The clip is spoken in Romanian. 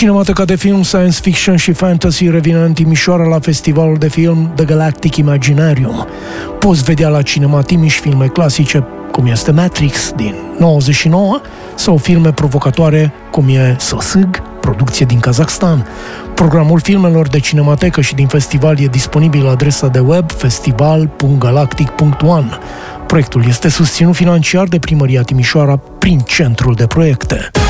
Cinemateca de film, science fiction și fantasy revine în Timișoara la festivalul de film The Galactic Imaginarium. Poți vedea la Cinema Timiș filme clasice, cum este Matrix din 99, sau filme provocatoare, cum e Sosig, producție din Kazakhstan. Programul filmelor de Cinematecă și din festival e disponibil la adresa de web festival.galactic.one. Proiectul este susținut financiar de Primăria Timișoara prin Centrul de Proiecte.